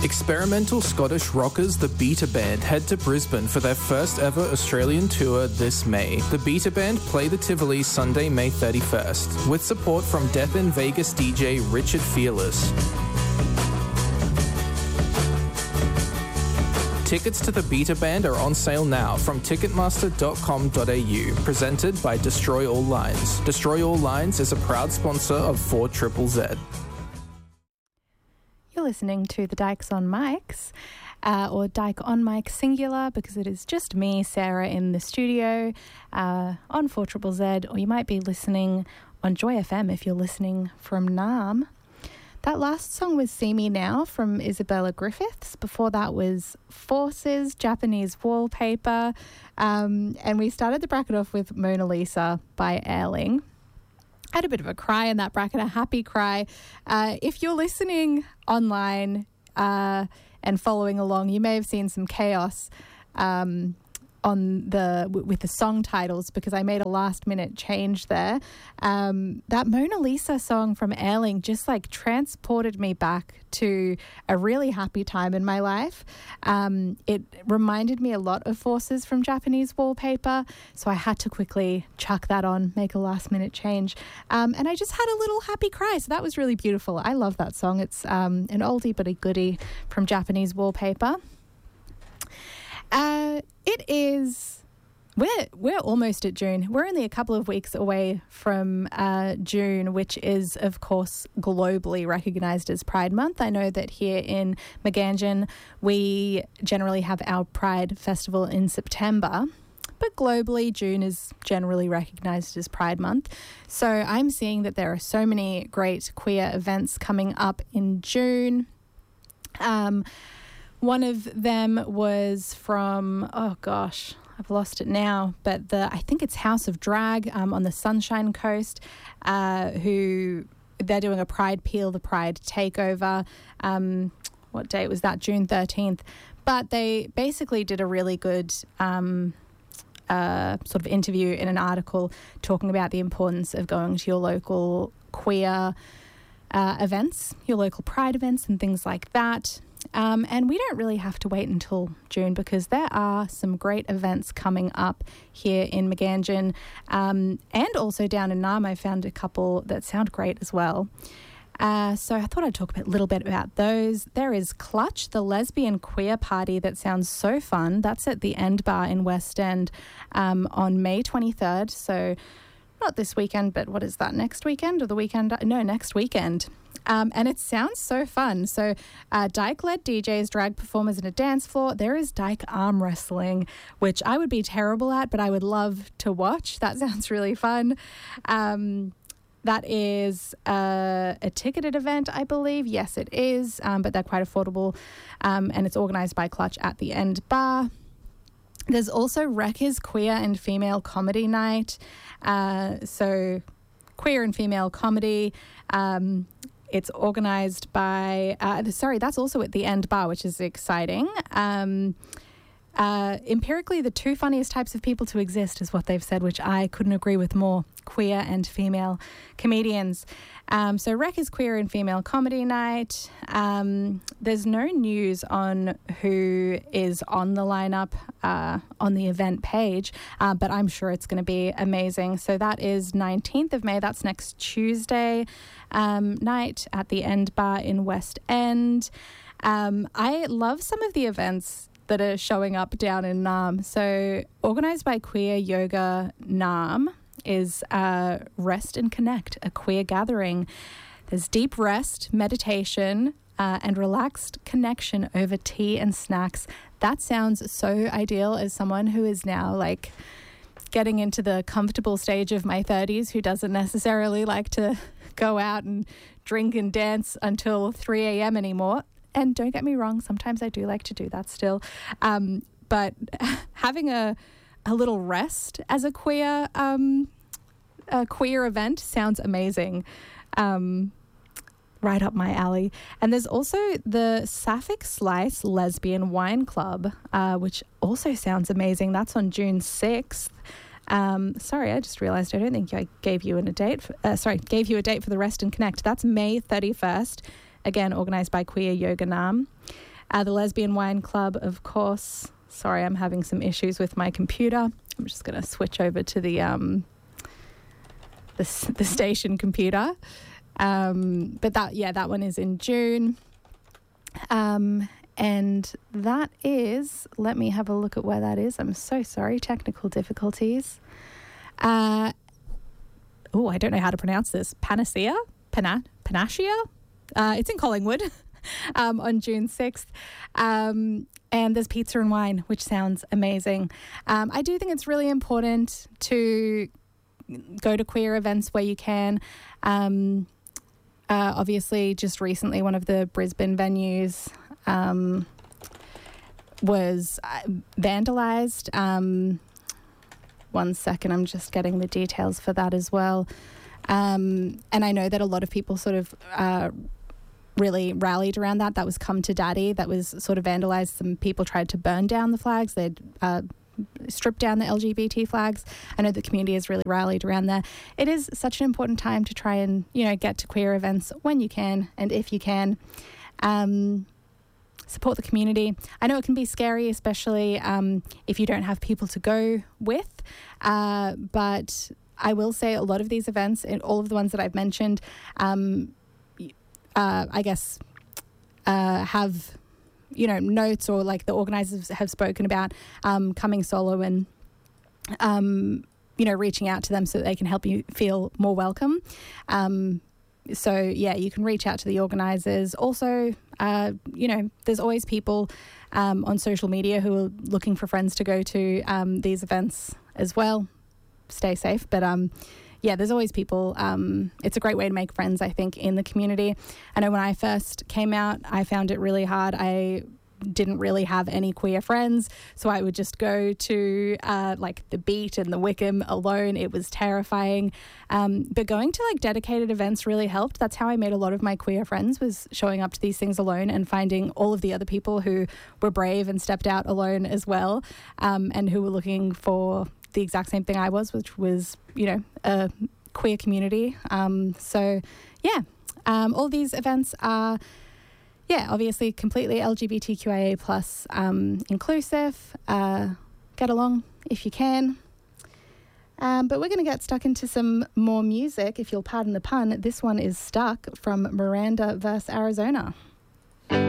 Experimental Scottish rockers The Beta Band head to Brisbane for their first ever Australian tour this May. The Beta Band play the Tivoli Sunday, May 31st, with support from Death in Vegas DJ Richard Fearless. Tickets to the Beta Band are on sale now from ticketmaster.com.au, presented by Destroy All Lines. Destroy All Lines is a proud sponsor of 4ZZZ. You're listening to the Dykes on Mics, or Dyke on Mic singular, because it is just me, Sarah, in the studio on 4ZZZ, or you might be listening on Joy FM if you're listening from Naarm. That last song was See Me Now from Isabella Griffiths. Before that was Forces, Japanese Wallpaper, and we started the bracket off with Mona Lisa by Airling. I had a bit of a cry in that bracket, a happy cry. If you're listening online and following along, you may have seen some chaos with the song titles, because I made a last minute change there. That Mona Lisa song from Airling just like transported me back to a really happy time in my life. It reminded me a lot of Forces from Japanese Wallpaper, so I had to quickly chuck that on, make a last minute change. And I just had a little happy cry, so that was really beautiful. I love that song. It's an oldie but a goodie from Japanese Wallpaper. It is, we're almost at June. We're only a couple of weeks away from June, which is, of course, globally recognised as Pride Month. I know that here in Magangin, we generally have our Pride Festival in September, but globally, June is generally recognised as Pride Month. So I'm seeing that there are so many great queer events coming up in June. One of them was from, oh gosh, I've lost it now, but I think it's House of Drag on the Sunshine Coast, who they're doing a Pride Peel, the Pride Takeover. What date was that? June 13th. But they basically did a really good sort of interview in an article talking about the importance of going to your local queer events, your local Pride events and things like that. And we don't really have to wait until June, because there are some great events coming up here in Magangin, and also down in Naarm. I found a couple that sound great as well. So I thought I'd talk a little bit about those. There is Clutch, the lesbian queer party that sounds so fun. That's at the End Bar in West End on May 23rd. So not this weekend, but what is that, next weekend or the weekend? No, next weekend. And it sounds so fun. So Dyke-led DJs, drag performers and a dance floor. There is Dyke arm wrestling, which I would be terrible at, but I would love to watch. That sounds really fun. That is a ticketed event, I believe. Yes, it is, but they're quite affordable. And it's organised by Clutch at the End Bar. There's also Wreckers Queer and Female Comedy Night. So queer and female comedy. It's organised by, that's also at the End Bar, which is exciting. Empirically, the two funniest types of people to exist is what they've said, which I couldn't agree with more: queer and female comedians. So Rec is Queer and Female Comedy Night. There's no news on who is on the lineup on the event page, but I'm sure it's going to be amazing. So that is 19th of May. That's next Tuesday night at the End Bar in West End. I love some of the events that are showing up down in Naarm. So organised by Queer Yoga Naarm is Rest and Connect, a queer gathering. There's deep rest, meditation, and relaxed connection over tea and snacks. That sounds so ideal as someone who is now like getting into the comfortable stage of my 30s, who doesn't necessarily like to go out and drink and dance until 3 a.m. anymore. And don't get me wrong, sometimes I do like to do that still. But having a little rest as a queer event sounds amazing. Right up my alley. And there's also the Sapphic Slice Lesbian Wine Club, which also sounds amazing. That's on June 6th. Sorry, I just realised I don't think I gave you a date for the Rest and Connect. That's May 31st. Again, organised by Queer Yoga Naarm. The Lesbian Wine Club, of course. Sorry, I'm having some issues with my computer. I'm just going to switch over to the station computer. But that one is in June. And that is, let me have a look at where that is. I'm so sorry, technical difficulties. I don't know how to pronounce this. Panacea? It's in Collingwood on June 6th. And there's pizza and wine, which sounds amazing. I do think it's really important to go to queer events where you can. Obviously, just recently, one of the Brisbane venues was vandalised. One second, I'm just getting the details for that as well. And I know that a lot of people sort of really rallied around that. That was Come to Daddy. That was sort of vandalised. Some people tried to burn down the flags. They'd stripped down the LGBT flags. I know the community has really rallied around that. It is such an important time to try and, get to queer events when you can and if you can. Support the community. I know it can be scary, especially if you don't have people to go with. But I will say a lot of these events, and all of the ones that I've mentioned, I guess have, notes, or like the organisers have spoken about coming solo and, reaching out to them so that they can help you feel more welcome. So, you can reach out to the organisers. Also, there's always people on social media who are looking for friends to go to these events as well. Stay safe. But, there's always people. It's a great way to make friends, I think, in the community. I know when I first came out, I found it really hard. I didn't really have any queer friends, so I would just go to the Beat and the Wickham alone. It was terrifying, but going to dedicated events really helped. That's how I made a lot of my queer friends, was showing up to these things alone and finding all of the other people who were brave and stepped out alone as well, and who were looking for the exact same thing I was, which was a queer community. All these events are obviously completely LGBTQIA plus inclusive. Get along if you can. But we're going to get stuck into some more music, if you'll pardon the pun. This one is Stuck from Miranda vs. Arizona.